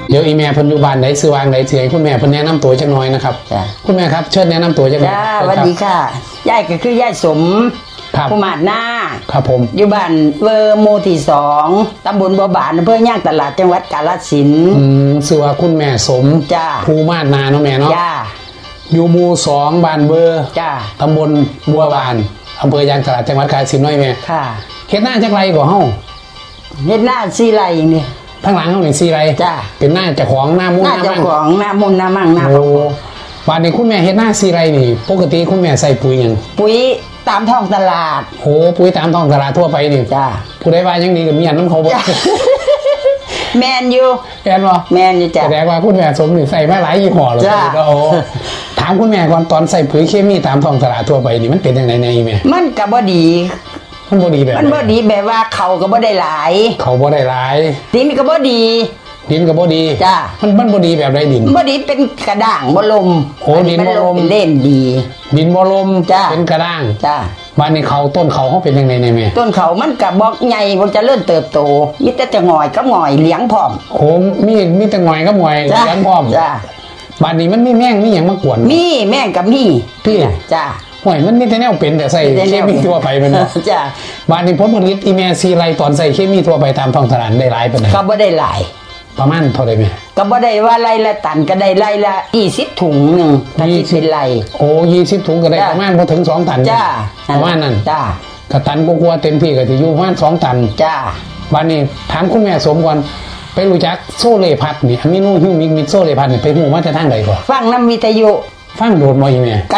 เดี๋ยวอีแม่พันยุบานไหนซื้อวางไหนเถื่อยคุณแม่พันแนะนำตัวจังน้อยนะครับคุณแม่ครับเชิญแนะนำตัวจังน้อยสวัสดีค่ะยายก็คือยายสมผู้มาดหน้าครับผมอยู่บ้านเวอร์โมที่2ตำบลบัวบานอำเภอย่างตลาดจังหวัดกาฬสินธุ์ชื่อว่าคุณแม่สมผู้มาดนาเนาะแม่เนาะอยู่หมู่2บ้านเบอร์ตำบลบัวบานอำเภอยางตลาดจังหวัดกาฬสินธุ์น้อยแม่ค่ะเฮ็ดหน้าจักไรกว่าเฮาเฮ็ดหน้า4ไร่นี่ข้างหลังเฮานี่4ไร่เป็นหน้าเจ้าของหน้ามุ่นหน้าเจ้าของหน้ามุ่นหน้ามั่งหน้าโอ้บ้านนี้คุณแม่เฮ็ดหน้า4ไร่นี่ปกติคุณแม่ใส่ปุ๋ยหยังปุ๋ยตามท้องตลาดโหปุ๋ยตามท้องตลาดทั่วไปนี่ผู้ใดว่ายังดีก็มีอันนำเขาบ่แมนอยู่แม่นบ่แมนอยู่จ้ะแสดงว่าคุณแม่สมนี่ใส่มาหลายยี่ห้อแล้วก็โอ้ถามคุณแม่ก่อนตอนใส่ปุ๋ยเคมีตามท้องตลาดทั่วไปนี่มันเป็นจังได๋แน่อีแม่มันก็บ่ดีมันบ่ดีแบบว่าเขาก็บ่ได้หลายเขาบ่ได้หลายดินก็บ่ดีดินก็บ่ดีจ้ามันบ่ดีแบบใดดินบ่ดีเป็นกระด้างบ่ลมโอ้ดินบ่ลมเล่นดีดินบ่ลมเป็นกระด้างจ้าบ้านนี้เขาต้นเขาเป็นจังได๋แม่ต้นเขามันก็บ่ใหญ่บ่เจริญเติบโตมีแต่จะงอยกับงอยเลี้ยงพร้อมโอ้มีแต่งอยกับงอยเลี้ยงพร้อมจ้าบ้านนี้มันมีแมงมีหยังมากวนมีแมงกับมีพี่จ้าห่วยมันมีแต่แนวเป็นแต่ใส่เคมีทั่วไปมันจ้าบ้านนี้ผลผลิตอีแม่ซีไรตอนใส่เคมีทั่วไปตามท้องตลาดได้หลายปานใดก็บ่ได้หลายประมาณเท่าใดแม่ก็บ่ได้ว่าไร่ละตันก็ได้ไร่ละ20ถุงนึงถ้าคิดเป็นไร่โอ้20ถุงก็ได้ประมาณบ่ถึง2ตันจ้าประมาณนั้นจ้าก็ตันกว่าเต็มที่ก็สิอยู่ประมาณ2ตันจ้าบ้านนี้ถามคุณแม่สมก่อนไปรู้จักโซเลพัดนี่อะมิโนฮิวมิกมิโซเลพัดนี่ไปฮู้มาจากทางใดก่อนฟังนำวิทยุฟังโดดบ่อีแม่ก็